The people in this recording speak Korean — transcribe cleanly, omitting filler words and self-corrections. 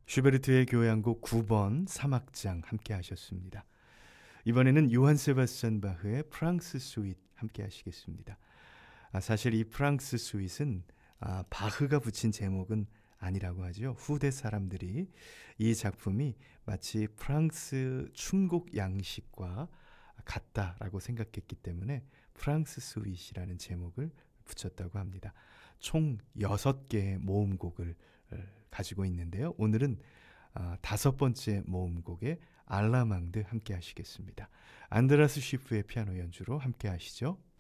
슈베르트의 교향곡 9번 사막장 함께 하셨습니다. 이번에는 요한 세바스찬 바흐의 프랑스 스윗 함께 하시겠습니다. 사실 이 프랑스 스윗은 바흐가 붙인 제목은 아니라고 하죠. 후대 사람들이 이 작품이 마치 프랑스 춤곡 양식과 같다라고 생각했기 때문에 프랑스 스윗이라는 제목을 붙였다고 합니다. 총 6개의 모음곡을 가지고 있는데요. 오늘은 5번째 모음곡의 알라망드 함께 하시겠습니다. 안드라스 쉬프의 피아노 연주로 함께 하시죠.